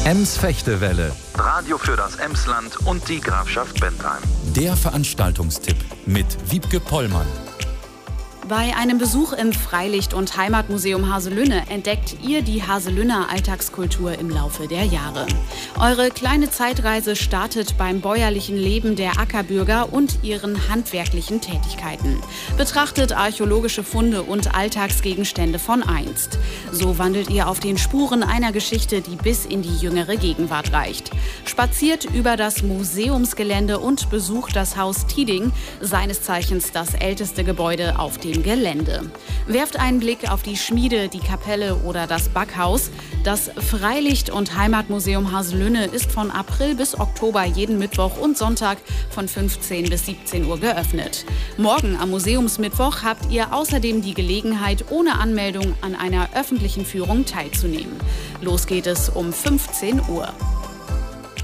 Ems-Fechtewelle. Radio für das Emsland und die Grafschaft Bentheim. Der Veranstaltungstipp mit Wiebke Pollmann. Bei einem Besuch im Freilicht- und Heimatmuseum Haselünne entdeckt ihr die Haselünner Alltagskultur im Laufe der Jahre. Eure kleine Zeitreise startet beim bäuerlichen Leben der Ackerbürger und ihren handwerklichen Tätigkeiten. Betrachtet archäologische Funde und Alltagsgegenstände von einst. So wandelt ihr auf den Spuren einer Geschichte, die bis in die jüngere Gegenwart reicht. Spaziert über das Museumsgelände und besucht das Haus Tieding, seines Zeichens das älteste Gebäude auf dem Gelände. Werft einen Blick auf die Schmiede, die Kapelle oder das Backhaus. Das Freilicht- und Heimatmuseum Haselünne ist von April bis Oktober jeden Mittwoch und Sonntag von 15 bis 17 Uhr geöffnet. Morgen am Museumsmittwoch habt ihr außerdem die Gelegenheit, ohne Anmeldung an einer öffentlichen Führung teilzunehmen. Los geht es um 15 Uhr.